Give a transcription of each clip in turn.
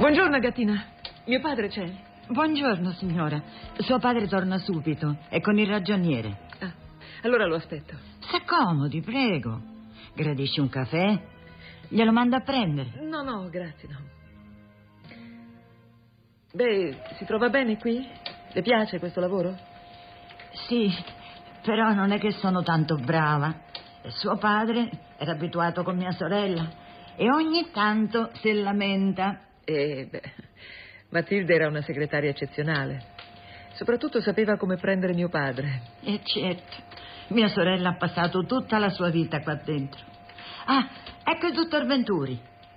Buongiorno, Agatina. Mio padre c'è? Buongiorno, signora. Suo padre torna subito. È con il ragioniere. Ah, allora lo aspetto. S'accomodi, prego. Gradisce un caffè? Glielo mando a prendere. No, grazie, no. Beh, si trova bene qui? Le piace questo lavoro? Sì, però non è che sono tanto brava. Suo padre era abituato con mia sorella e ogni tanto si lamenta. Matilde era una segretaria eccezionale. Soprattutto sapeva come prendere mio padre. E certo, mia sorella ha passato tutta la sua vita qua dentro. Ah, ecco il dottor Venturi.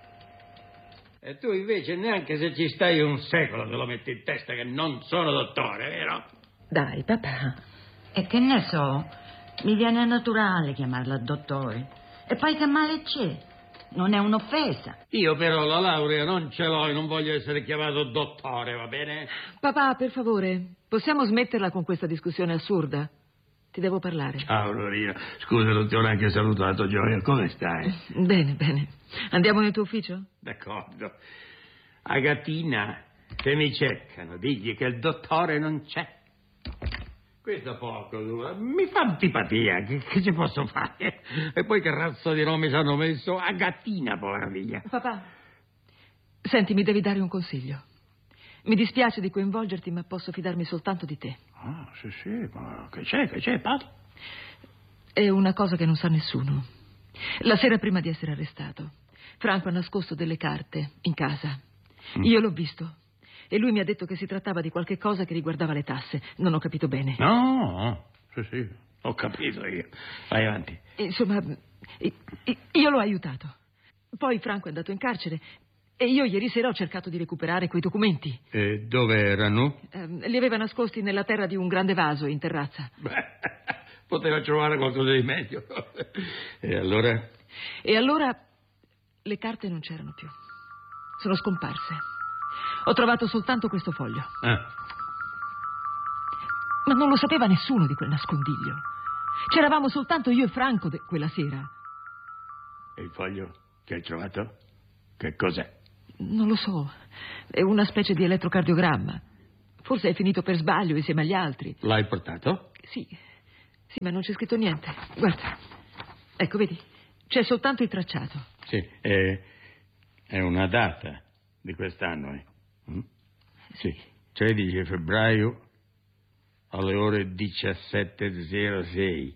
E tu invece neanche se ci stai un secolo te lo metti in testa che non sono dottore, vero? Dai, papà. E che ne so, mi viene naturale chiamarla dottore. E poi che male c'è? Non è un'offesa. Io però la laurea non ce l'ho e non voglio essere chiamato dottore, va bene? Papà, per favore, possiamo smetterla con questa discussione assurda? Ti devo parlare. Ciao, Lorina. Scusa, non ti ho neanche salutato, Gioia. Come stai? Bene. Andiamo nel tuo ufficio? D'accordo. Agatina, se mi cercano, digli che il dottore non c'è. Questo poco, mi fa antipatia, che ci posso fare? E poi che razza di nome ci hanno messo? Agatina, povera mia. Papà, senti, mi devi dare un consiglio. Mi dispiace di coinvolgerti, ma posso fidarmi soltanto di te. Ah, sì, ma che c'è, parla. È una cosa che non sa nessuno. La sera prima di essere arrestato, Franco ha nascosto delle carte in casa. Io l'ho visto. E lui mi ha detto che si trattava di qualche cosa che riguardava le tasse. Non ho capito bene. No, sì, ho capito io. Vai avanti. Insomma, io l'ho aiutato. Poi Franco è andato in carcere e io ieri sera ho cercato di recuperare quei documenti. E dove erano? Li aveva nascosti nella terra di un grande vaso in terrazza. Beh, poteva trovare qualcosa di meglio. E allora? E allora le carte non c'erano più. Sono scomparse. Ho trovato soltanto questo foglio. Ma non lo sapeva nessuno di quel nascondiglio. C'eravamo soltanto io e Franco quella sera. E il foglio che hai trovato? Che cos'è? Non lo so. È una specie di elettrocardiogramma. Forse è finito per sbaglio insieme agli altri. L'hai portato? Sì, ma non c'è scritto niente. Guarda. Ecco, vedi? C'è soltanto il tracciato. Sì, è una data di quest'anno, Sì, 13 febbraio alle ore 17:06.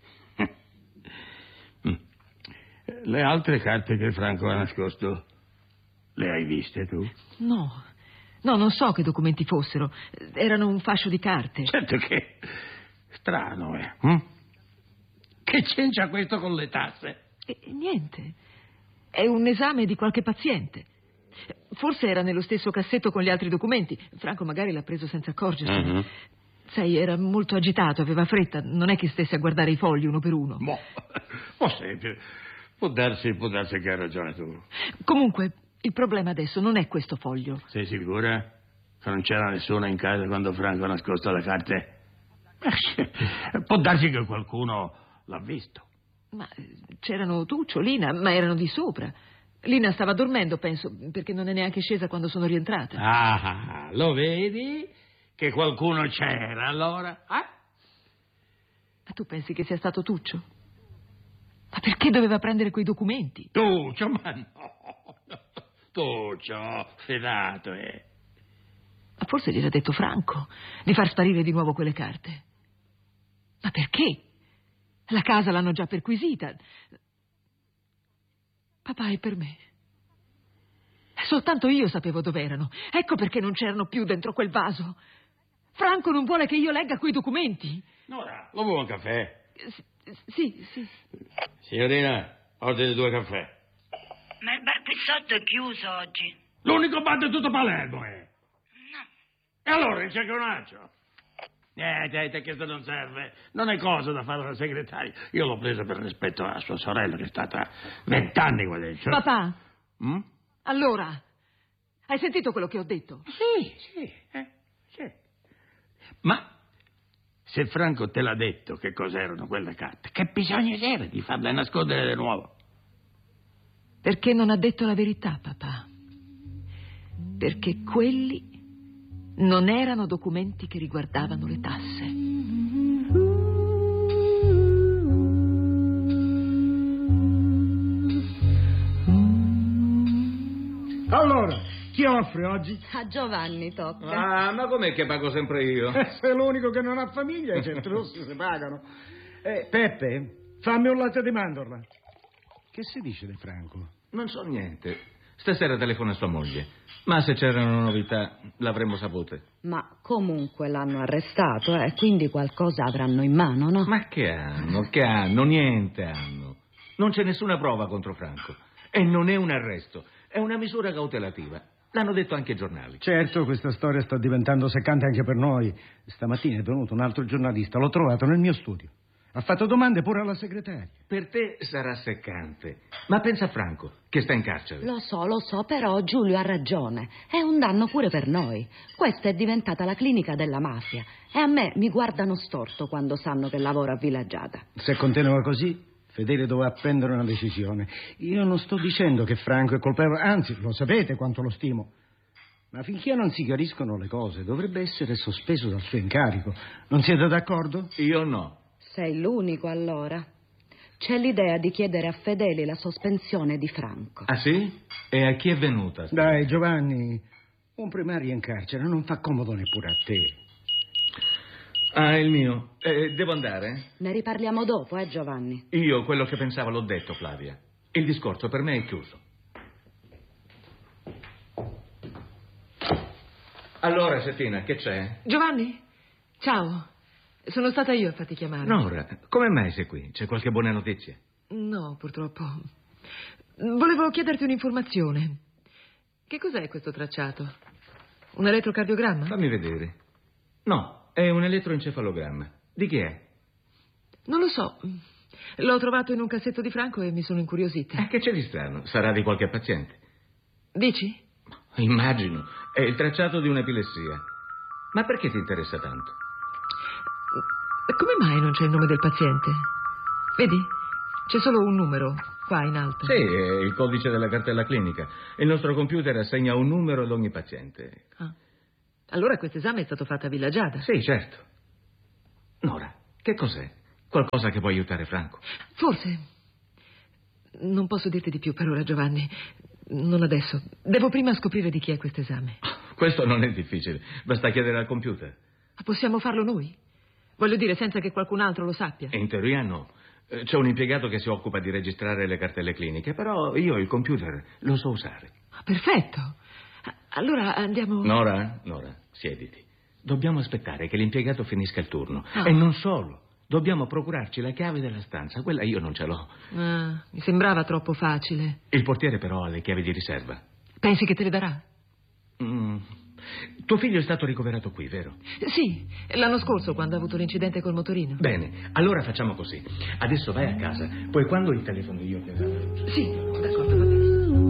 Le altre carte che Franco ha nascosto, le hai viste tu? No, non so che documenti fossero. Erano un fascio di carte. Certo che strano, Che c'entra questo con le tasse? Niente. È un esame di qualche paziente. Forse era nello stesso cassetto con gli altri documenti. Franco magari l'ha preso senza accorgersene. Sai, era molto agitato, aveva fretta. Non è che stesse a guardare i fogli uno per uno. Può darsi che hai ragione tu. Comunque, il problema adesso non è questo foglio. Sei sicura che non c'era nessuno in casa quando Franco ha nascosto le carte? Può darsi che qualcuno l'ha visto. Ma c'erano Tuccio, Lina, ma erano di sopra. Lina stava dormendo, penso, perché non è neanche scesa quando sono rientrata. Ah, lo vedi? Che qualcuno c'era, allora? Ma tu pensi che sia stato Tuccio? Ma perché doveva prendere quei documenti? Tuccio, ma no. Tuccio, fidato, Ma forse gliel'ha detto Franco di far sparire di nuovo quelle carte. Ma perché? La casa l'hanno già perquisita. Papà, è per me. Soltanto io sapevo dove erano. Ecco perché non c'erano più dentro quel vaso. Franco non vuole che io legga quei documenti. Nora, lo vuoi un caffè? Sì. Signorina, ordini 2 caffè. Ma il bar Pizzotto è chiuso oggi. L'unico bar di tutto Palermo, No. E allora ne cerca un altro. Niente, questo non serve. Non è cosa da fare alla segretaria. Io l'ho presa per rispetto a sua sorella, che è stata 20 anni qua dentro. Papà, allora, hai sentito quello che ho detto? Sì. Ma se Franco te l'ha detto che cos'erano quelle carte, che bisogno c'era di farle nascondere di nuovo? Perché non ha detto la verità, papà. perché quelli non erano documenti che riguardavano le tasse. Allora, chi offre oggi? A Giovanni tocca. Ah, ma com'è che pago sempre io? Sei l'unico che non ha famiglia, i certi rossi si pagano. Peppe, fammi un latte di mandorla. Che si dice di Franco? Non so niente. Stasera telefona a sua moglie. Ma se c'erano novità, l'avremmo sapute. Ma comunque l'hanno arrestato, quindi qualcosa avranno in mano, no? Ma che hanno? Che hanno? Niente hanno. Non c'è nessuna prova contro Franco. E non è un arresto, è una misura cautelativa. L'hanno detto anche i giornali. Certo, questa storia sta diventando seccante anche per noi. Stamattina è venuto un altro giornalista, l'ho trovato nel mio studio. Ha fatto domande pure alla segretaria. Per te sarà seccante. Ma pensa a Franco, che sta in carcere. Lo so, però Giulio ha ragione. È un danno pure per noi. Questa è diventata la clinica della mafia. E a me mi guardano storto quando sanno che lavoro a Villaggiata. Se continua così, Fedele dovrà prendere una decisione. Io non sto dicendo che Franco è colpevole, anzi, lo sapete quanto lo stimo. Ma finché non si chiariscono le cose, dovrebbe essere sospeso dal suo incarico. Non siete d'accordo? Io no. Sei l'unico allora. C'è l'idea di chiedere a Fedeli la sospensione di Franco. Ah sì? E a chi è venuta? Dai, Giovanni, un primario in carcere non fa comodo neppure a te. Ah, il mio. Devo andare? Ne riparliamo dopo, Giovanni? Io quello che pensavo l'ho detto, Flavia. Il discorso per me è chiuso. Allora, Settina, che c'è? Giovanni, ciao. Sono stata io a farti chiamare. Nora, come mai sei qui? C'è qualche buona notizia? No, purtroppo. Volevo chiederti un'informazione. Che cos'è questo tracciato? Un elettrocardiogramma? Fammi vedere. No, è un elettroencefalogramma. Di chi è? Non lo so. L'ho trovato in un cassetto di Franco e mi sono incuriosita. Che c'è di strano? Sarà di qualche paziente. Dici? Immagino. È il tracciato di un'epilessia. Ma perché ti interessa tanto? Come mai non c'è il nome del paziente? Vedi? C'è solo un numero, qua in alto. Sì, è il codice della cartella clinica. Il nostro computer assegna un numero ad ogni paziente. Ah. Allora questo esame è stato fatto a Villaggiata? Sì, certo. Nora, che cos'è? Qualcosa che può aiutare Franco? Forse. Non posso dirti di più per ora, Giovanni. Non adesso. Devo prima scoprire di chi è questo esame. Questo non è difficile. Basta chiedere al computer. Ma possiamo farlo noi? Voglio dire, senza che qualcun altro lo sappia. In teoria no. C'è un impiegato che si occupa di registrare le cartelle cliniche, però io il computer lo so usare. Ah, perfetto. Allora andiamo... Nora, siediti. Dobbiamo aspettare che l'impiegato finisca il turno. Ah. E non solo. Dobbiamo procurarci la chiave della stanza. Quella io non ce l'ho. Ah, mi sembrava troppo facile. Il portiere però ha le chiavi di riserva. Pensi che te le darà? Tuo figlio è stato ricoverato qui, vero? Sì, l'anno scorso quando ha avuto l'incidente col motorino. Bene, allora facciamo così. Adesso vai a casa, poi quando il telefono io ti darò la luce. Sì, d'accordo, va bene.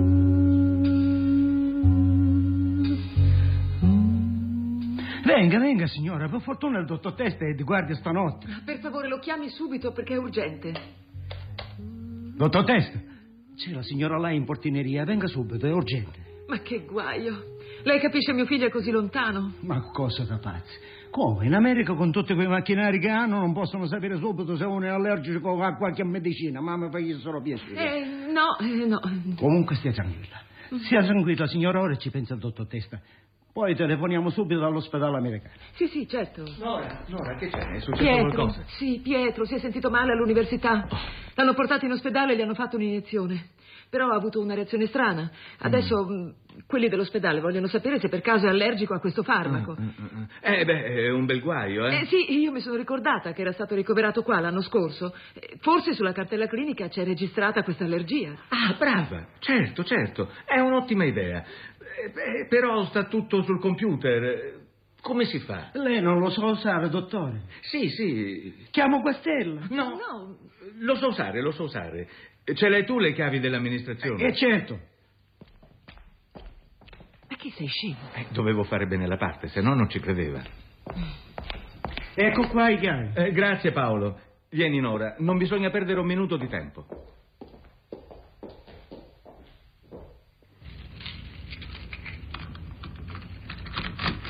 Venga, signora, per fortuna il dottor Testa è di guardia stanotte. Per favore, lo chiami subito perché è urgente. Dottor Testa, c'è la signora là in portineria, venga subito, è urgente. Ma che guaio. Lei capisce, mio figlio è così lontano. Ma cosa da pazzi? Come? In America con tutti quei macchinari che hanno non possono sapere subito se uno è allergico a qualche medicina. Mamma, fagli solo piacere. No. Comunque stia tranquilla. Stia tranquilla, signora, ora ci pensa il dottor Testa. Poi telefoniamo subito dall'ospedale americano. Sì, certo. Nora, che c'è? È successo Pietro, qualcosa? sì, Pietro, si è sentito male all'università. L'hanno portato in ospedale e gli hanno fatto un'iniezione. Però ha avuto una reazione strana. Adesso quelli dell'ospedale vogliono sapere se per caso è allergico a questo farmaco. È un bel guaio, eh? Sì, io mi sono ricordata che era stato ricoverato qua l'anno scorso. Forse sulla cartella clinica c'è registrata questa allergia. Ah, brava, certo, è un'ottima idea. Però sta tutto sul computer. Come si fa? Lei non lo sa usare, dottore? Sì. Chiamo Quastella. No, lo so usare. Ce l'hai tu le chiavi dell'amministrazione? Certo. Ma che sei scemo? Dovevo fare bene la parte, se no non ci credeva. Ecco qua i chiavi. Grazie, Paolo. Vieni, Nora, non bisogna perdere un minuto di tempo.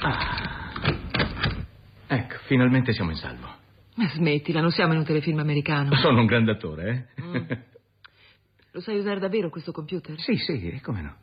Ecco, finalmente siamo in salvo. Ma smettila, non siamo in un telefilm americano. Sono un grande attore, eh? Lo sai usare davvero questo computer? Sì, come no.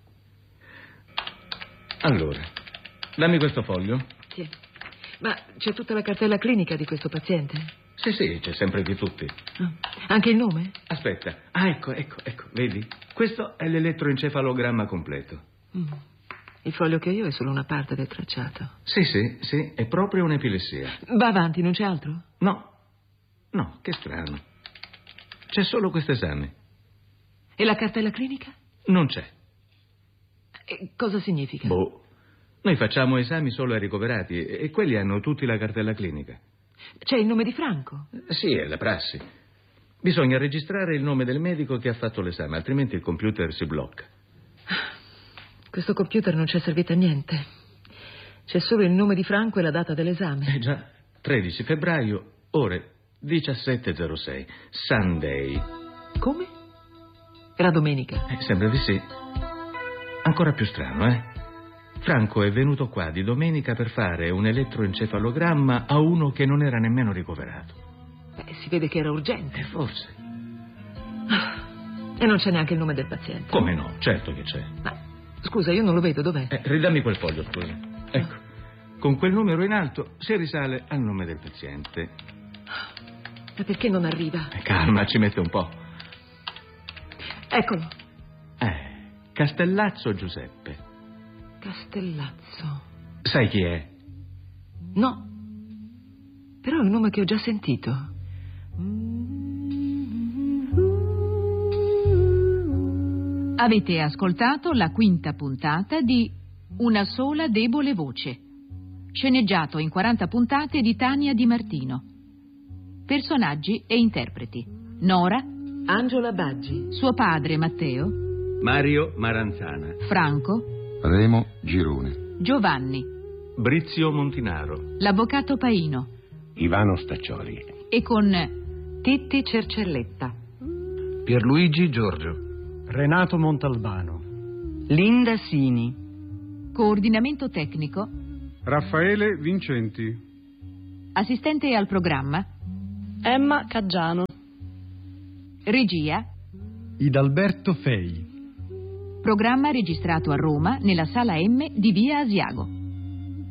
Allora, dammi questo foglio. Sì. Ma c'è tutta la cartella clinica di questo paziente? Sì, c'è sempre di tutti. Anche il nome? Aspetta. Ecco, vedi? Questo è l'elettroencefalogramma completo. Il foglio che ho io è solo una parte del tracciato. Sì, è proprio un'epilessia. Va avanti, non c'è altro? No, che strano. C'è solo questo esame. E la cartella clinica? Non c'è. Cosa significa? Noi facciamo esami solo ai ricoverati e quelli hanno tutti la cartella clinica. C'è il nome di Franco? Sì, è la prassi. Bisogna registrare il nome del medico che ha fatto l'esame, altrimenti il computer si blocca. Questo computer non ci è servito a niente. C'è solo il nome di Franco e la data dell'esame. Già, 13 febbraio, ore 17:06, Sunday. Come? Era domenica. Sembra di sì. Ancora più strano, eh? Franco è venuto qua di domenica per fare un elettroencefalogramma a uno che non era nemmeno ricoverato. Si vede che era urgente. Forse. E non c'è neanche il nome del paziente. Come no? Certo che c'è. Ma, scusa, io non lo vedo, dov'è? Ridammi quel foglio, scusa. Ecco. Con quel numero in alto si risale al nome del paziente. Ma perché non arriva? Calma, ci mette un po'. Eccolo. Castellazzo Giuseppe. Castellazzo. Sai chi è? No. Però è un nome che ho già sentito. Avete ascoltato la 5ª puntata di Una sola debole voce, sceneggiato in 40 puntate di Tania Di Martino. Personaggi e interpreti: Nora, Angela Baggi, suo padre Matteo, Mario Maranzana, Franco, Remo Girone, Giovanni, Brizio Montinaro, l'avvocato Paino, Ivano Staccioli, e con Titti Cercelletta, Pierluigi Giorgio, Renato Montalbano, Linda Sini, coordinamento tecnico Raffaele Vincenti, assistente al programma Emma Caggiano, regia Idalberto Fei. programma registrato a Roma nella sala M di Via Asiago.